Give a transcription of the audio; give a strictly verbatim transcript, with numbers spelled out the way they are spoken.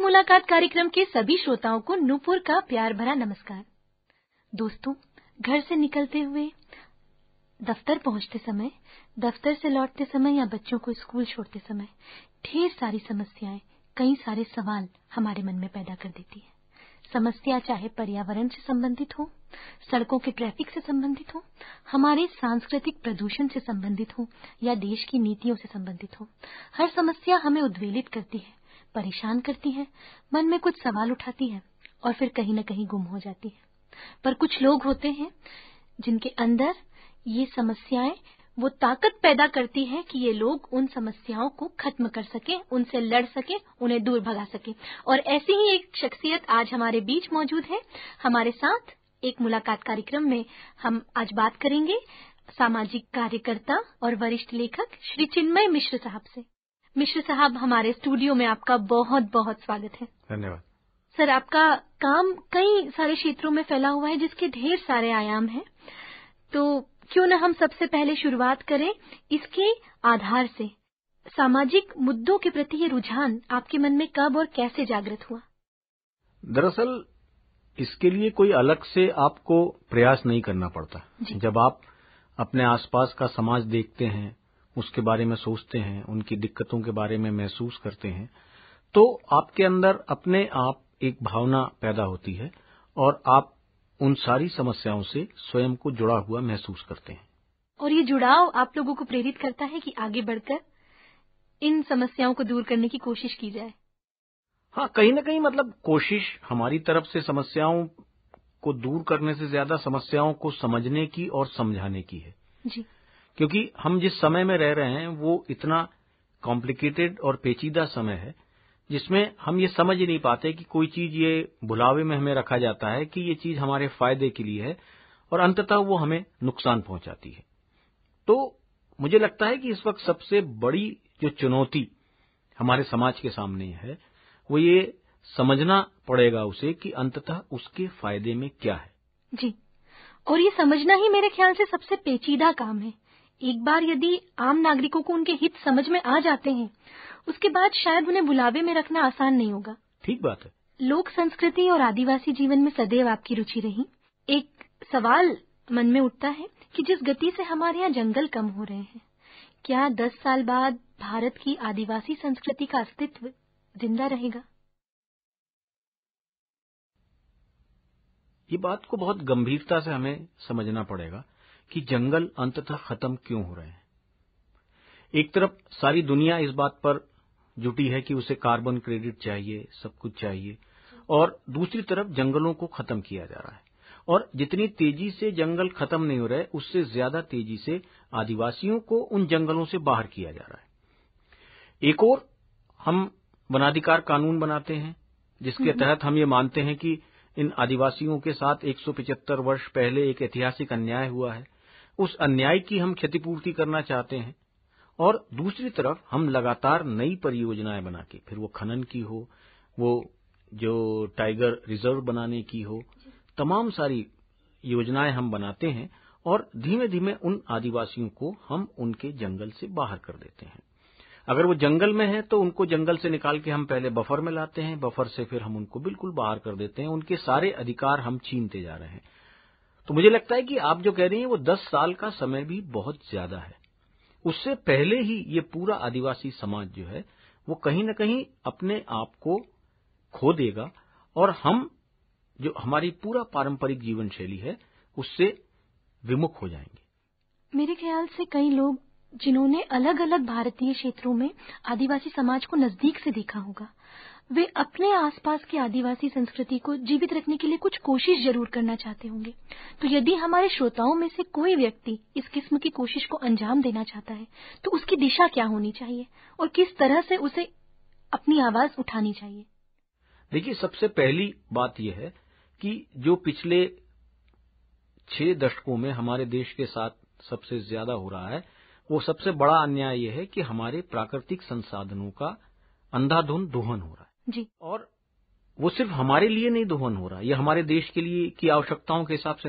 मुलाकात कार्यक्रम के सभी श्रोताओं को नूपुर का प्यार भरा नमस्कार। दोस्तों, घर से निकलते हुए, दफ्तर पहुंचते समय, दफ्तर से लौटते समय या बच्चों को स्कूल छोड़ते समय ढेर सारी समस्याएं, कई सारे सवाल हमारे मन में पैदा कर देती है। समस्या चाहे पर्यावरण से संबंधित हो, सड़कों के ट्रैफिक से संबंधित हो, हमारे सांस्कृतिक प्रदूषण से संबंधित हो या देश की नीतियों से संबंधित हो, हर समस्या हमें उद्वेलित करती है, परेशान करती है, मन में कुछ सवाल उठाती है और फिर कहीं न कहीं गुम हो जाती है। पर कुछ लोग होते हैं जिनके अंदर ये समस्याएं वो ताकत पैदा करती है कि ये लोग उन समस्याओं को खत्म कर सकें, उनसे लड़ सकें, उन्हें दूर भगा सकें। और ऐसी ही एक शख्सियत आज हमारे बीच मौजूद है। हमारे साथ एक मुलाकात कार्यक्रम में हम आज बात करेंगे सामाजिक कार्यकर्ता और वरिष्ठ लेखक श्री चिन्मय मिश्र साहब से। मिश्र साहब, हमारे स्टूडियो में आपका बहुत बहुत स्वागत है। धन्यवाद। सर, आपका काम कई सारे क्षेत्रों में फैला हुआ है जिसके ढेर सारे आयाम हैं, तो क्यों न हम सबसे पहले शुरुआत करें इसके आधार से। सामाजिक मुद्दों के प्रति ये रुझान आपके मन में कब और कैसे जागृत हुआ? दरअसल इसके लिए कोई अलग से आपको प्रयास नहीं करना पड़ता। जब आप अपने आसपास का समाज देखते हैं, उसके बारे में सोचते हैं, उनकी दिक्कतों के बारे में महसूस करते हैं, तो आपके अंदर अपने आप एक भावना पैदा होती है और आप उन सारी समस्याओं से स्वयं को जुड़ा हुआ महसूस करते हैं। और ये जुड़ाव आप लोगों को प्रेरित करता है कि आगे बढ़कर इन समस्याओं को दूर करने की कोशिश की जाए। हाँ, कहीं न कहीं मतलब कोशिश हमारी तरफ से समस्याओं को दूर करने से ज्यादा समस्याओं को समझने की और समझाने की है। जी। क्योंकि हम जिस समय में रह रहे हैं वो इतना कॉम्प्लिकेटेड और पेचीदा समय है जिसमें हम ये समझ ही नहीं पाते कि कोई चीज ये भुलावे में हमें रखा जाता है कि ये चीज हमारे फायदे के लिए है और अंततः वो हमें नुकसान पहुंचाती है। तो मुझे लगता है कि इस वक्त सबसे बड़ी जो चुनौती हमारे समाज के सामने है वो ये समझना पड़ेगा उसे कि अंततः उसके फायदे में क्या है। जी, और ये समझना ही मेरे ख्याल से सबसे पेचीदा काम है। एक बार यदि आम नागरिकों को उनके हित समझ में आ जाते हैं, उसके बाद शायद उन्हें भुलावे में रखना आसान नहीं होगा। ठीक बात है। लोक संस्कृति और आदिवासी जीवन में सदैव आपकी रुचि रही। एक सवाल मन में उठता है कि जिस गति से हमारे यहाँ जंगल कम हो रहे हैं, क्या दस साल बाद भारत की आदिवासी संस्कृति का अस्तित्व जिंदा रहेगा? ये बात को बहुत गंभीरता से हमें समझना पड़ेगा कि जंगल अंततः खत्म क्यों हो रहे हैं। एक तरफ सारी दुनिया इस बात पर जुटी है कि उसे कार्बन क्रेडिट चाहिए, सब कुछ चाहिए, और दूसरी तरफ जंगलों को खत्म किया जा रहा है। और जितनी तेजी से जंगल खत्म नहीं हो रहे, उससे ज्यादा तेजी से आदिवासियों को उन जंगलों से बाहर किया जा रहा है। एक और हम वनाधिकार कानून बनाते हैं जिसके तहत हम ये मानते हैं कि इन आदिवासियों के साथ एक सौ पचहत्तर वर्ष पहले एक ऐतिहासिक अन्याय हुआ है, उस अन्याय की हम क्षतिपूर्ति करना चाहते हैं। और दूसरी तरफ हम लगातार नई परियोजनाएं बना के, फिर वो खनन की हो, वो जो टाइगर रिजर्व बनाने की हो, तमाम सारी योजनाएं हम बनाते हैं और धीमे धीमे उन आदिवासियों को हम उनके जंगल से बाहर कर देते हैं। अगर वो जंगल में है तो उनको जंगल से निकाल के हम पहले बफर में लाते हैं, बफर से फिर हम उनको बिल्कुल बाहर कर देते हैं, उनके सारे अधिकार हम छीनते जा रहे हैं। तो मुझे लगता है कि आप जो कह रही हैं वो दस साल का समय भी बहुत ज्यादा है। उससे पहले ही ये पूरा आदिवासी समाज जो है वो कहीं न कहीं अपने आप को खो देगा और हम जो हमारी पूरा पारंपरिक जीवन शैली है उससे विमुख हो जाएंगे। मेरे ख्याल से कई लोग जिन्होंने अलग अलग भारतीय क्षेत्रों में आदिवासी समाज को नजदीक से देखा होगा, वे अपने आसपास की आदिवासी संस्कृति को जीवित रखने के लिए कुछ कोशिश जरूर करना चाहते होंगे। तो यदि हमारे श्रोताओं में से कोई व्यक्ति इस किस्म की कोशिश को अंजाम देना चाहता है तो उसकी दिशा क्या होनी चाहिए और किस तरह से उसे अपनी आवाज उठानी चाहिए? देखिए, सबसे पहली बात यह है कि जो पिछले छह दशकों में हमारे देश के साथ सबसे ज्यादा हो रहा है, वो सबसे बड़ा अन्याय यह है कि हमारे प्राकृतिक संसाधनों का अंधाधुंध दोहन हो रहा है। जी। और वो सिर्फ हमारे लिए नहीं दोहन हो रहा, ये हमारे देश के लिए की आवश्यकताओं के हिसाब से